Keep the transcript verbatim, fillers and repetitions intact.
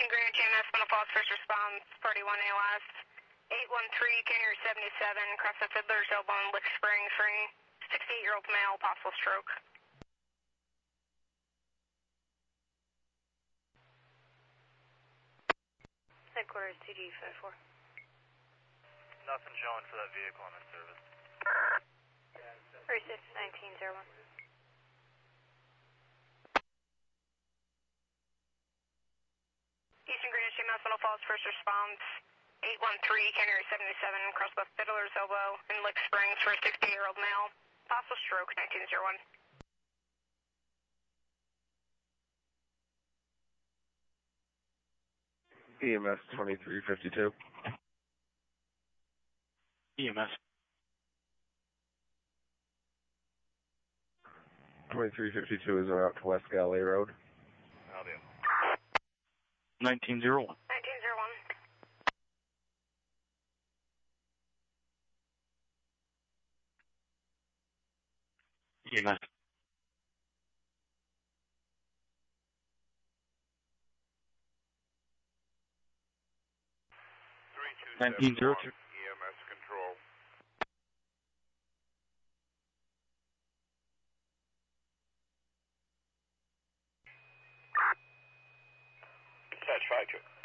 Greenwich E M S, Mental Falls, first response, party one A L S. eight one three, Kenner seventy-seven, across the Fiddler's Elbow in Lick Springs, ring. sixty-eight-year-old male, possible stroke. Headquarters, T D five four. Nothing showing for that vehicle I'm in service. three six nineteen zero one. Eastern Greenwich E M S, Mental Falls, first response, eight one three, Kenner seventy-seven, across the Fiddler's Elbow in Lick Springs for a sixty-eight-year-old male, possible stroke, nineteen zero one. E M S twenty-three fifty-two. E M S. twenty-three fifty-two is out to West Galley Road. I'll do. nineteen zero one. nineteen zero one. E M S. nineteen zero two. E M S control. Catch five two.